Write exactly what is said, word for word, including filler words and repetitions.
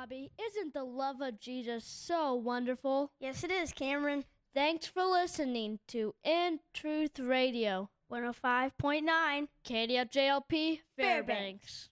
Bobby, isn't the love of Jesus so wonderful? Yes, it is, Cameron. Thanks for listening to In Truth Radio. one oh five point nine K D F J L P, Fairbanks. Fairbanks.